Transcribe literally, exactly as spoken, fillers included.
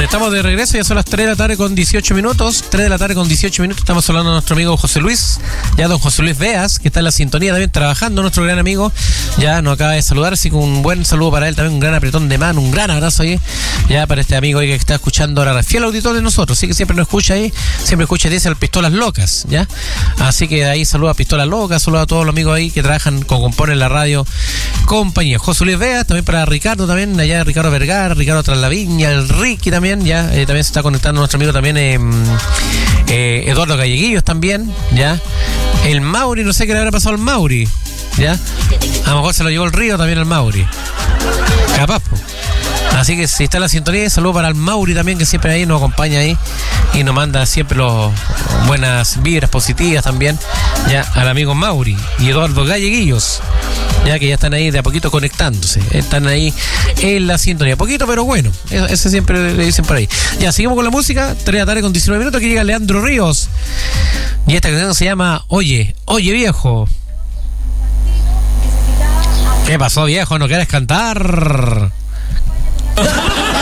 Estamos de regreso, ya son las tres de la tarde con dieciocho minutos. tres de la tarde con dieciocho minutos. Estamos hablando de nuestro amigo José Luis, ya don José Luis Beas, que está en la sintonía también trabajando, nuestro gran amigo. Ya nos acaba de saludar, así que un buen saludo para él también, un gran apretón de mano, un gran abrazo ahí, ya para este amigo ahí que está escuchando ahora, fiel auditor de nosotros, así que siempre nos escucha ahí, siempre escucha, dice al Pistolas Locas, ya. Así que ahí saluda a Pistolas Locas, saluda a todos los amigos ahí que trabajan, con componen la radio compañía. José Luis Beas, también para Ricardo también, allá Ricardo Vergara, Ricardo Traslaviña, el Ricky también, ya, eh, también se está conectando nuestro amigo también, eh, eh, Eduardo Galleguillos también, ya. El Mauri, no sé qué le habrá pasado al Mauri, ya. A lo mejor se lo llevó el río también al Mauri. Capaz, po. Así que si está en la sintonía, saludo para el Mauri también, que siempre ahí nos acompaña ahí y nos manda siempre los buenas vibras positivas también, ya, al amigo Mauri y Eduardo Galleguillos, ya que ya están ahí de a poquito conectándose, están ahí en la sintonía, poquito pero bueno, ese siempre le dicen por ahí. Ya, seguimos con la música, tres de la tarde con diecinueve minutos, que llega Leandro Ríos y esta canción se llama Oye, Oye Viejo. ¿Qué pasó, viejo? ¿No quieres cantar?